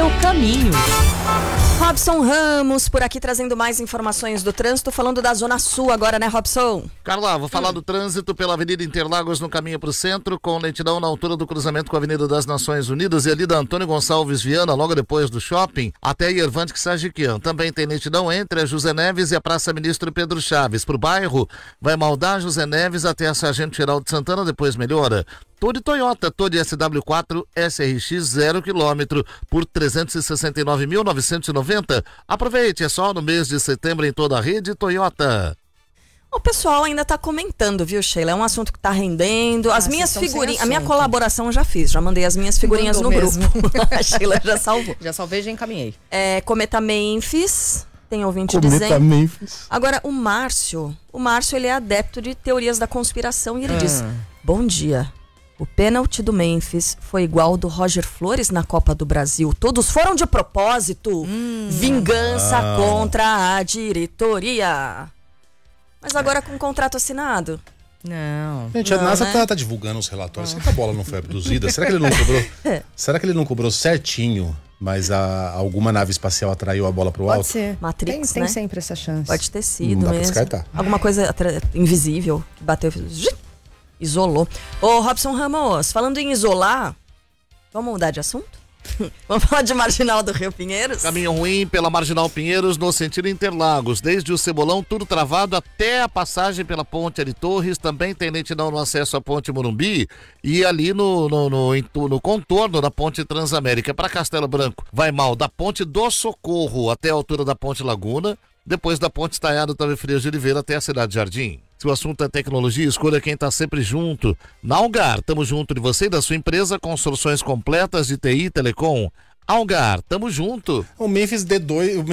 seu caminho. Robson Ramos por aqui trazendo mais informações do trânsito, falando da Zona Sul agora, né, Robson? Carla, vou falar do trânsito pela Avenida Interlagos no caminho para o centro, com lentidão na altura do cruzamento com a Avenida das Nações Unidas e ali da Antônio Gonçalves Viana, logo depois do shopping, até Yervante Sagiquian. Também tem lentidão entre a José Neves e a Praça Ministro Pedro Chaves. Pro bairro, vai Maldá, José Neves até a Sargento Geraldo Santana, depois melhora. Todi Toyota, Todi SW4 SRX 0 km por 369.990. Aproveite, é só no mês de setembro em toda a rede Toyota. O pessoal ainda tá comentando, viu, Sheila? É um assunto que tá rendendo. As minhas figurinhas, a minha colaboração eu já fiz, já mandei as minhas figurinhas no grupo. A Sheila já salvou. Já salvei e já encaminhei. Cometa Memphis, tem ouvinte Cometa dizendo. Memphis. Agora, o Márcio ele é adepto de teorias da conspiração e ele diz: bom dia. O pênalti do Memphis foi igual ao do Roger Flores na Copa do Brasil. Todos foram de propósito. Vingança contra a diretoria. Mas agora com o contrato assinado? Não. Gente, a NASA tá divulgando os relatórios. Será que a bola não foi abduzida? Será que ele não cobrou? Será que ele não cobrou certinho, mas alguma nave espacial atraiu a bola pro alto? Pode ser. Matrix, tem né? sempre essa chance. Pode ter sido Não dá pra mesmo. descartar. Alguma coisa invisível que bateu, isolou. Ô, Robson Ramos, falando em isolar, vamos mudar de assunto? Vamos falar de Marginal do Rio Pinheiros? Caminho ruim pela Marginal Pinheiros no sentido Interlagos, desde o Cebolão, tudo travado até a passagem pela Ponte Ari Torres. Também tem lentidão no acesso à Ponte Morumbi e ali no contorno da Ponte Transamérica. Para Castelo Branco, vai mal da Ponte do Socorro até a altura da Ponte Laguna. Depois da Ponte Estaiado, Otávio Frias de Oliveira até a Cidade Jardim. Se o assunto é tecnologia, escolha quem está sempre junto. Na Algar, estamos junto de você e da sua empresa, com soluções completas de TI e Telecom. Algar, tamo junto. O Memphis D2,